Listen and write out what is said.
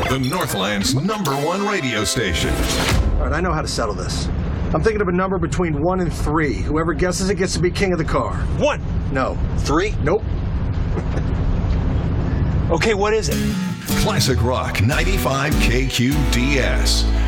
The Northland's #1 radio station. All right, I know how to settle this. I'm thinking of a number between 1 and 3. Whoever guesses it gets to be king of the car. 1. No. 3. Nope. Okay, what is it? Classic Rock 95 KQDS.